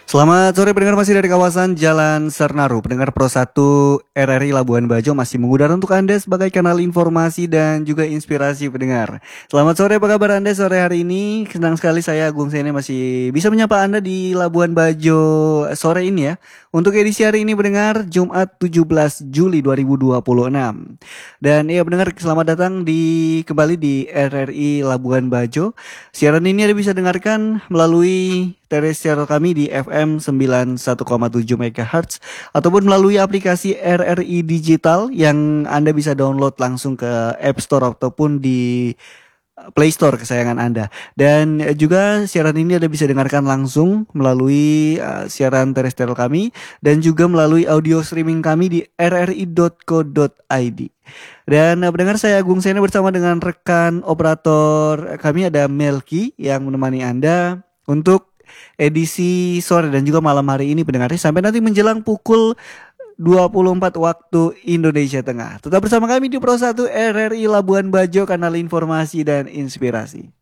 Selamat sore pendengar, masih dari kawasan Jalan Sernaru. Pendengar Pro 1 RRI Labuan Bajo masih mengudara untuk Anda sebagai kanal informasi dan juga inspirasi pendengar. Selamat sore, apa kabar Anda sore hari ini? Senang sekali saya Agung Sene masih bisa menyapa Anda di Labuan Bajo sore ini ya. Untuk edisi hari ini pendengar Jumat 17 Juli 2026. Dan ya pendengar, selamat datang kembali di RRI Labuan Bajo. Siaran ini Anda bisa dengarkan melalui terrestrial kami di FM 91,7 MHz ataupun melalui aplikasi RRI Digital yang Anda bisa download langsung ke App Store ataupun di Play Store kesayangan Anda. Dan juga siaran ini Anda bisa dengarkan langsung melalui siaran terrestrial kami dan juga melalui audio streaming kami di rri.co.id. Dan pendengar, saya Agung Sena bersama dengan rekan operator kami ada Melki yang menemani Anda untuk edisi sore dan juga malam hari ini pendengarnya sampai nanti menjelang pukul 24 waktu Indonesia Tengah. Tetap bersama kami di Pro 1 RRI Labuan Bajo, kanal informasi dan inspirasi.